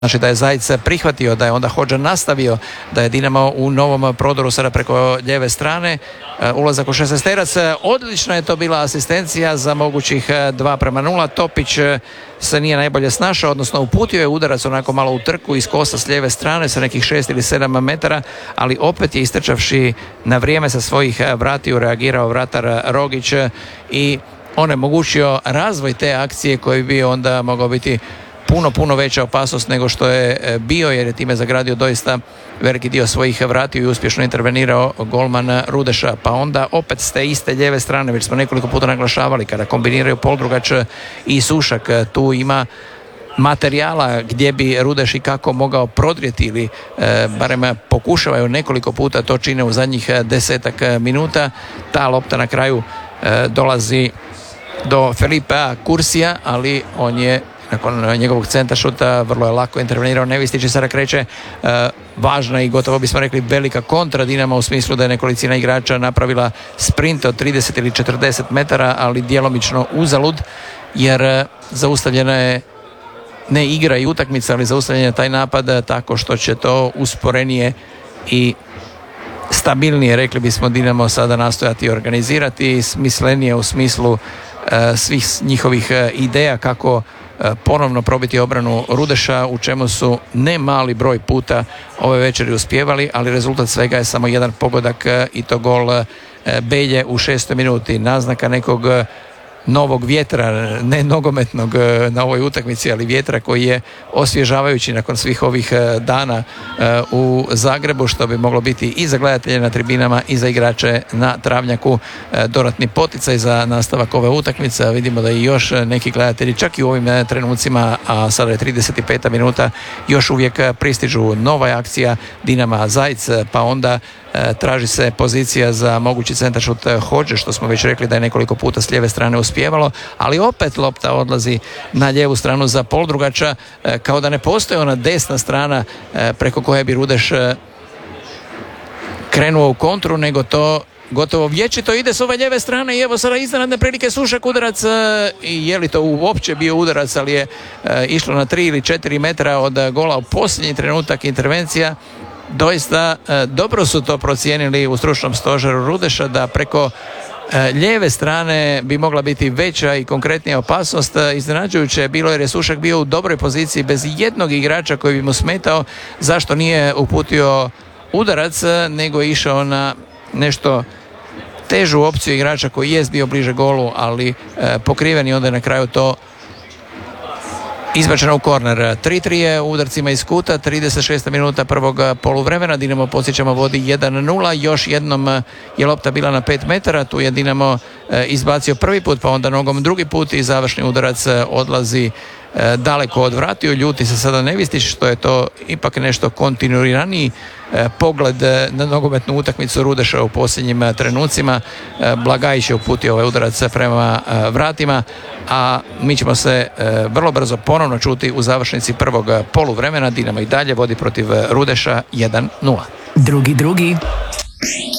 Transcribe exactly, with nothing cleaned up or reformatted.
Znači da je Zajec prihvatio, da je onda Hodža nastavio, da je Dinamo u novom prodoru sada preko lijeve strane, ulazak u šesnaesterac. Odlična je to bila asistencija za mogućih dva prema nula. Topić se nije najbolje snašao, odnosno uputio je udarac onako malo u trku iz kosa s lijeve strane sa nekih šest ili sedam metara, ali opet je istrčavši na vrijeme sa svojih vratiju reagirao vratar Rogić i onemogućio razvoj te akcije koji bi onda mogao biti puno, puno veća opasnost nego što je bio, jer je time zagradio doista veliki dio svojih vratiju i uspješno intervenirao golman Rudeša. Pa onda opet s te iste lijeve strane, već smo nekoliko puta naglašavali, kada kombiniraju Poldrugač i Sušak, tu ima materijala gdje bi Rudeš i kako mogao prodrijeti ili e, barem pokušavaju nekoliko puta, to čine u zadnjih desetak minuta. Ta lopta na kraju e, dolazi do Felipea Kursija, ali on je nakon njegovog centra šuta vrlo je lako intervenirao. Nevistić i sada kreće e, važna i gotovo bismo rekli velika kontra Dinama, u smislu da je nekolicina igrača napravila sprint od trideset ili četrdeset metara, ali djelomično uzalud, jer e, zaustavljena je ne igra i utakmica, ali zaustavljen je taj napad tako što će to usporenije i stabilnije, rekli bismo, Dinamo sada nastojati organizirati, smislenije u smislu e, svih njihovih ideja kako ponovno probiti obranu Rudeša, u čemu su ne mali broj puta ove večeri uspjevali, ali rezultat svega je samo jedan pogodak i to gol Belje u šestoj minuti. Naznaka nekog novog vjetra, ne nogometnog na ovoj utakmici, ali vjetra koji je osvježavajući nakon svih ovih dana u Zagrebu, što bi moglo biti i za gledatelje na tribinama i za igrače na travnjaku dodatni poticaj za nastavak ove utakmice. Vidimo da i još neki gledatelji čak i u ovim trenucima, a sada je trideset peta minuta, još uvijek pristižu. Nova je akcija Dinama Zajec, pa onda traži se pozicija za mogući centaršut Hodže, što smo već rekli da je nekoliko puta s lijeve strane uspjevalo, ali opet lopta odlazi na lijevu stranu za Poldrugača, kao da ne postoji ona desna strana preko koje bi Rudeš krenuo u kontru, nego to gotovo vječito ide s ove lijeve strane. I evo sada iznenadne prilike, Sušak udarac, i je li to uopće bio udarac, ali je išlo na tri ili četiri metra od gola u posljednji trenutak intervencija. Doista dobro su to procijenili u stručnom stožeru Rudeša, da preko lijeve strane bi mogla biti veća i konkretnija opasnost. Iznenađujuće je bilo jer je Sušak bio u dobroj poziciji bez jednog igrača koji bi mu smetao. Zašto nije uputio udarac, nego je išao na nešto težu opciju igrača koji jest bio bliže golu, ali pokriven, i onda je na kraju to izbačeno u korner. tri tri je u udarcima iz kuta, trideset šesta minuta prvog poluvremena. Dinamo, podsjećamo, vodi jedan nula. Još jednom je lopta bila na pet metara. Tu je Dinamo izbacio prvi put, pa onda nogom drugi put, i završni udarac odlazi daleko od vratiju. Ljuti se sada Nevistić, što je to ipak nešto kontinuiraniji pogled na nogometnu utakmicu Rudeša u posljednjim trenucima. Blagajić je uputio ovaj udarac prema vratima, a mi ćemo se vrlo brzo ponovno čuti u završnici prvog poluvremena. Dinamo i dalje vodi protiv Rudeša jedan nula. Drugi, drugi.